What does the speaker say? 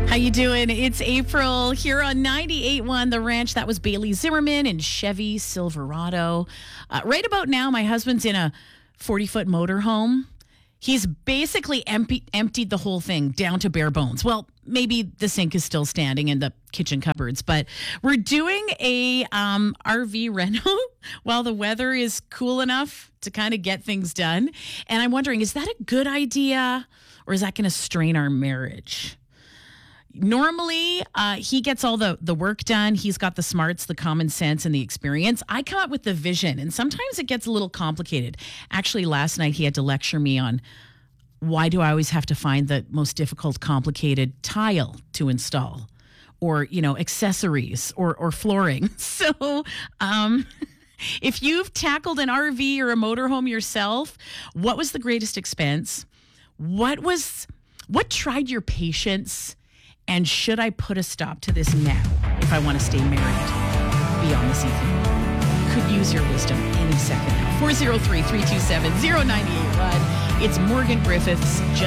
How you doing? It's April here on 98.1 The Ranch. That was Bailey Zimmerman and Chevy Silverado. Right about now, my husband's in a 40-foot motorhome. He's basically emptied the whole thing down to bare bones. Well, maybe the sink is still standing in the kitchen cupboards, but we're doing a RV reno while the weather is cool enough to kind of get things done. And I'm wondering, is that a good idea or is that going to strain our marriage? Normally, he gets all the work done. He's got the smarts, the common sense, and the experience. I come up with the vision, and sometimes it gets a little complicated. Actually, last night he had to lecture me on why do I always have to find the most difficult, complicated tile to install, or accessories or flooring. So, if you've tackled an RV or a motorhome yourself, what was the greatest expense? What tried your patience? And should I put a stop to this now if I want to stay married beyond this evening? Could use your wisdom any second now. 403-327-0981. It's Morgan Griffiths.